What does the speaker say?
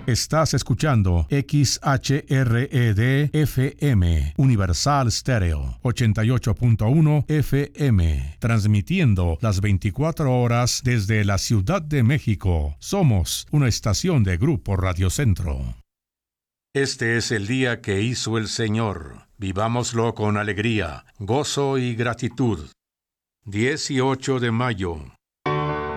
Estás escuchando XHRED-FM, Universal Stereo, 88.1 FM, transmitiendo las 24 horas desde la Ciudad de México. Somos una estación de Grupo Radio Centro. Este es el día que hizo el Señor. Vivámoslo con alegría, gozo y gratitud. 18 de mayo.